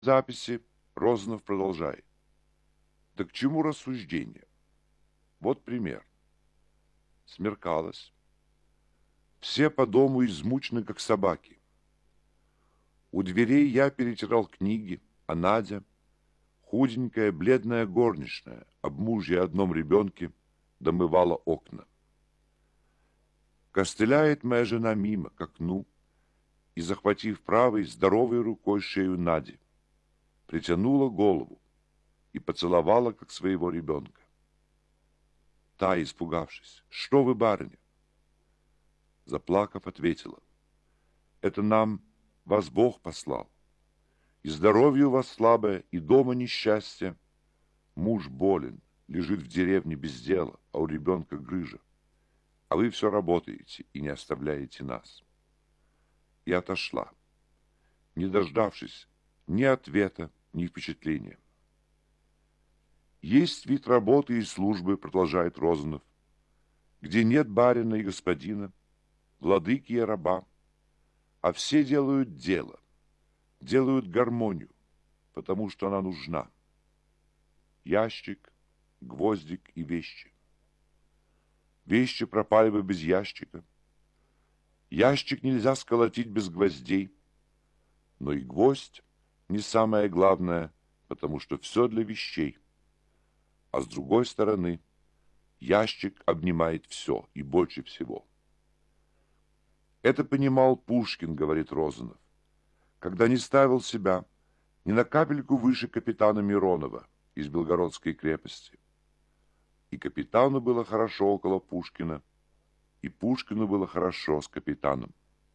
записи Розанов продолжает. Да к чему рассуждение? Вот пример. Смеркалось. Все по дому измучены, как собаки. У дверей я перетирал книги, а Надя, худенькая, бледная горничная, об муже и одном ребенке, домывала окна. Костыляет моя жена мимо, к окну, и, захватив правой, здоровой рукой шею Нади, притянула голову и поцеловала, как своего ребенка. Та, испугавшись: «Что вы, барыня?» Заплакав, ответила: «Это нам вас Бог послал. И здоровье у вас слабое, и дома несчастье. Муж болен, лежит в деревне без дела, а у ребенка грыжа. А вы все работаете и не оставляете нас». И отошла, не дождавшись ни ответа, ни впечатления. Есть вид работы и службы, продолжает Розанов, где нет барина и господина, владыки и раба, а все делают дело, делают гармонию, потому что она нужна. Ящик, гвоздик и вещи. Вещи пропали бы без ящика. Ящик нельзя сколотить без гвоздей, но и гвоздь не самое главное, потому что все для вещей. А с другой стороны, ящик обнимает все и больше всего. Это понимал Пушкин, говорит Розанов, когда не ставил себя ни на капельку выше капитана Миронова из Белгородской крепости. И капитану было хорошо около Пушкина, и Пушкину было хорошо с капитаном.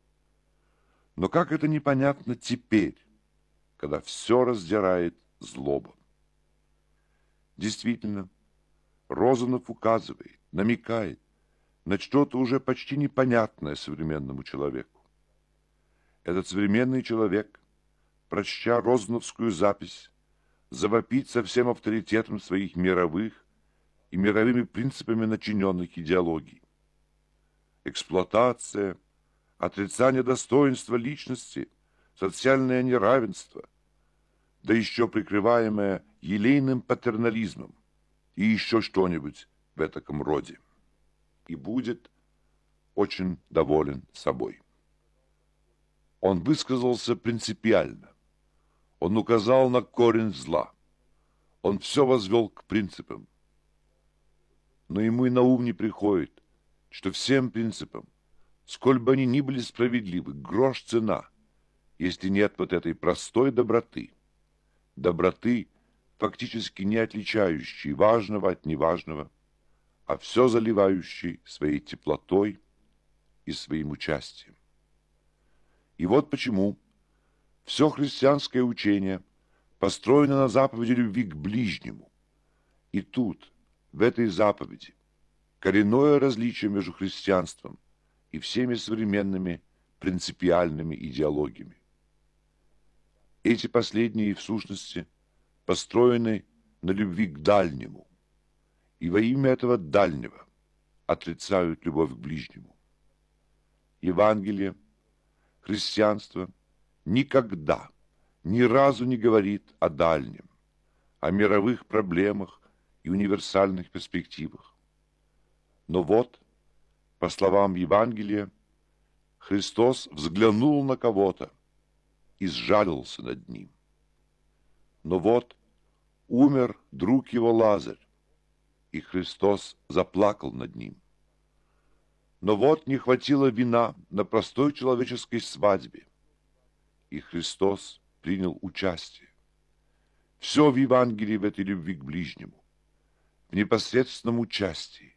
Но как это непонятно теперь, когда все раздирает злоба? Действительно, Розанов указывает, намекает на что-то уже почти непонятное современному человеку. Этот современный человек, прочтя розановскую запись, завопит со всем авторитетом своих мировых и мировыми принципами начиненных идеологий. Эксплуатация, отрицание достоинства личности, социальное неравенство, да еще прикрываемое елейным патернализмом и еще что-нибудь в этаком роде. И будет очень доволен собой. Он высказался принципиально. Он указал на корень зла. Он все возвел к принципам. Но ему и на ум не приходит, что всем принципам, сколь бы они ни были справедливы, грош цена, если нет вот этой простой доброты. Доброты, фактически не отличающей важного от неважного, а все заливающей своей теплотой и своим участием. И вот почему все христианское учение построено на заповеди любви к ближнему. И тут, в этой заповеди, коренное различие между христианством и всеми современными принципиальными идеологиями. Эти последние, в сущности, построены на любви к дальнему, и во имя этого дальнего отрицают любовь к ближнему. Евангелие, христианство никогда, ни разу не говорит о дальнем, о мировых проблемах и универсальных перспективах. Но вот, по словам Евангелия, Христос взглянул на кого-то и сжалился над ним. Но вот умер друг его Лазарь, и Христос заплакал над ним. Но вот не хватило вина на простой человеческой свадьбе, и Христос принял участие. Все в Евангелии в этой любви к ближнему, в непосредственном участии.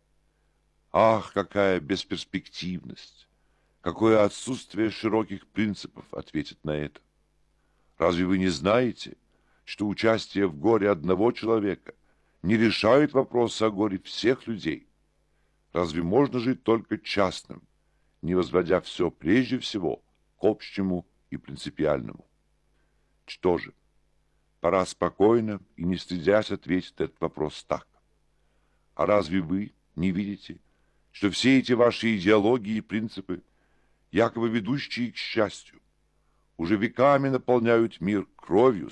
Ах, какая бесперспективность, какое отсутствие широких принципов ответит на это. Разве вы не знаете, что участие в горе одного человека не решает вопроса о горе всех людей? Разве можно жить только частным, не возводя все прежде всего к общему и принципиальному? Что же, пора спокойно и не стыдясь ответить этот вопрос так. А разве вы не видите, что все эти ваши идеологии и принципы, якобы ведущие к счастью, уже веками наполняют мир кровью,